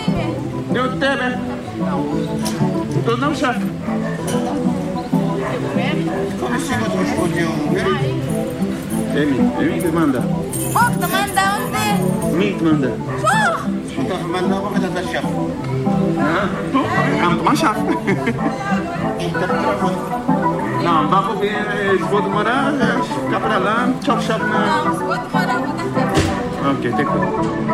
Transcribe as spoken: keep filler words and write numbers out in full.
Eu tebe. Tu não, chefe. Come si potrà Emi, Emi que manda. Oh, te manda onde? Mi que manda. Oh! Manda uma coisa da chefe. Ah, tu, é uma chave. Não, vamos ver, vou demorar, ficar para lá, chop chop na... Não, se vou demorar, vou dar tempo. Ok, tem que...